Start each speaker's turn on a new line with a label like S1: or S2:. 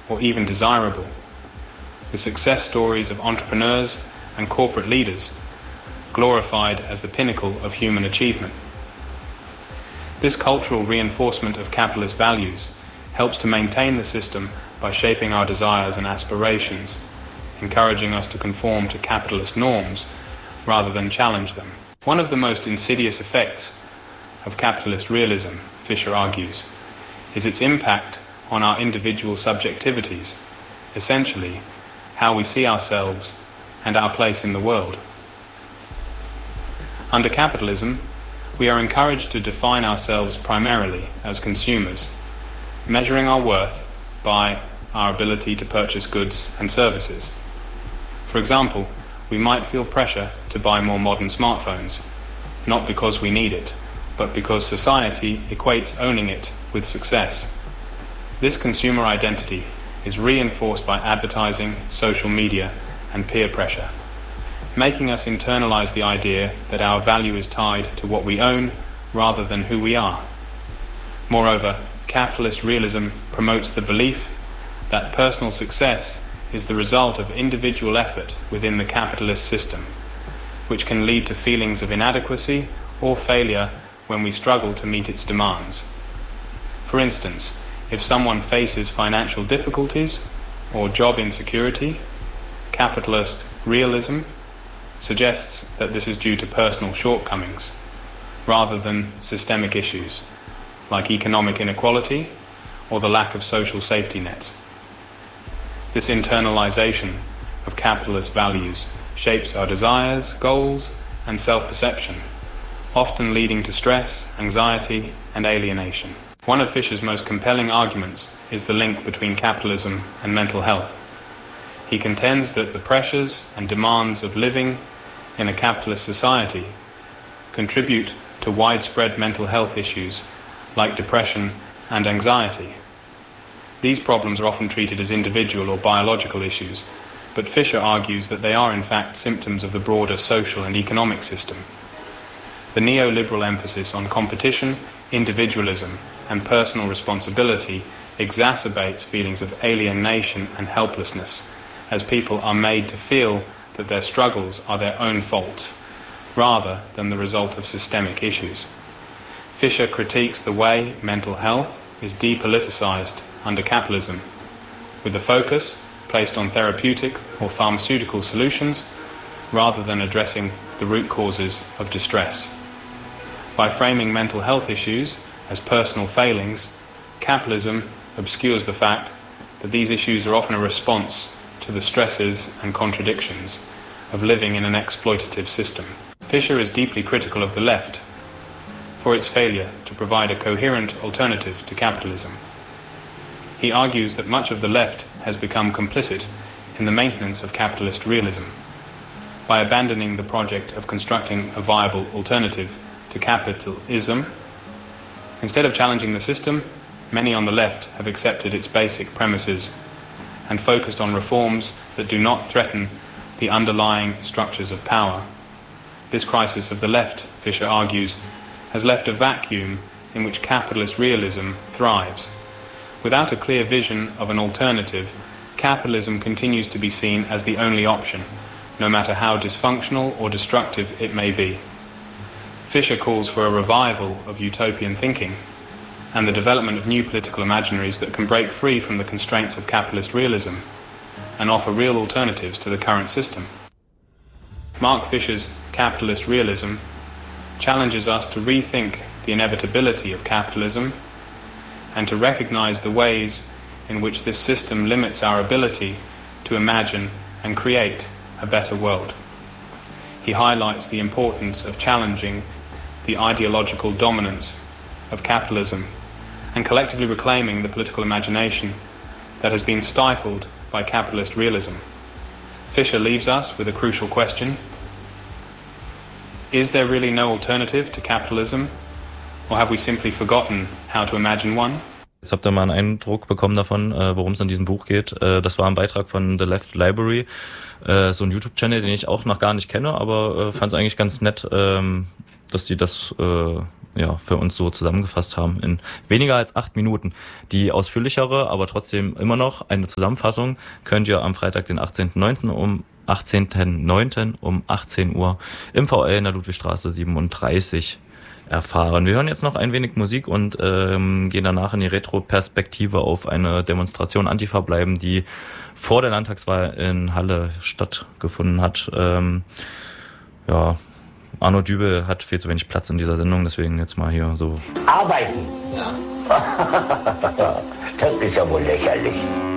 S1: or even desirable, with success stories of entrepreneurs and corporate leaders glorified as the pinnacle of human achievement. This cultural reinforcement of capitalist values helps to maintain the system by shaping our desires and aspirations, encouraging us to conform to capitalist norms rather than challenge them. One of the most insidious effects of capitalist realism, Fisher argues, is its impact on our individual subjectivities, essentially how we see ourselves and our place in the world. Under capitalism, we are encouraged to define ourselves primarily as consumers, measuring our worth by our ability to purchase goods and services. For example, we might feel pressure to buy more modern smartphones, not because we need it, but because society equates owning it with success. This consumer identity is reinforced by advertising, social media, and peer pressure, making us internalize the idea that our value is tied to what we own rather than who we are. Moreover, capitalist realism promotes the belief that personal success is the result of individual effort within the capitalist system, which can lead to feelings of inadequacy or failure when we struggle to meet its demands. For instance, if someone faces financial difficulties or job insecurity, capitalist realism suggests that this is due to personal shortcomings rather than systemic issues like economic inequality or the lack of social safety nets. This internalization of capitalist values shapes our desires, goals, and self-perception, often leading to stress, anxiety, and alienation. One of Fisher's most compelling arguments is the link between capitalism and mental health. He contends that the pressures and demands of living in a capitalist society contribute to widespread mental health issues like depression and anxiety. These problems are often treated as individual or biological issues, but Fisher argues that they are in fact symptoms of the broader social and economic system. The neoliberal emphasis on competition, individualism, and personal responsibility exacerbates feelings of alienation and helplessness, as people are made to feel that their struggles are their own fault, rather than the result of systemic issues. Fisher critiques the way mental health is depoliticized under capitalism, with the focus placed on therapeutic or pharmaceutical solutions rather than addressing the root causes of distress. By framing mental health issues as personal failings, capitalism obscures the fact that these issues are often a response to the stresses and contradictions of living in an exploitative system. Fisher is deeply critical of the left for its failure to provide a coherent alternative to capitalism. He argues that much of the left has become complicit in the maintenance of capitalist realism. By abandoning the project of constructing a viable alternative to capitalism, instead of challenging the system, many on the left have accepted its basic premises and focused on reforms that do not threaten the underlying structures of power. This crisis of the left, Fisher argues, has left a vacuum in which capitalist realism thrives. Without a clear vision of an alternative, capitalism continues to be seen as the only option, no matter how dysfunctional or destructive it may be. Fisher calls for a revival of utopian thinking and the development of new political imaginaries that can break free from the constraints of capitalist realism and offer real alternatives to the current system. Mark Fisher's capitalist realism challenges us to rethink the inevitability of capitalism and to recognize the ways in which this system limits our ability to imagine and create a better world. He highlights the importance of challenging the ideological dominance of capitalism and collectively reclaiming the political imagination that has been stifled by capitalist realism. Fisher leaves us with a crucial question. Is there really no alternative to capitalism, or have we simply forgotten how to imagine one?
S2: Jetzt habt ihr mal einen Eindruck bekommen davon, worum es in diesem Buch geht. Das war ein Beitrag von The Left Library, so ein YouTube-Channel, den ich auch noch gar nicht kenne, aber fand es eigentlich ganz nett, dass die das für uns so zusammengefasst haben in weniger als 8 Minuten. Die ausführlichere, aber trotzdem immer noch eine Zusammenfassung könnt ihr am Freitag, den 18.09. um 18 Uhr im VL in der Ludwigstraße 37 erfahren. Wir hören jetzt noch ein wenig Musik und gehen danach in die Retroperspektive auf eine Demonstration Antifa bleiben, die vor der Landtagswahl in Halle stattgefunden hat. Arno Dübel hat viel zu wenig Platz in dieser Sendung, deswegen jetzt mal hier so.
S3: Arbeiten? Ja. Das ist ja wohl lächerlich.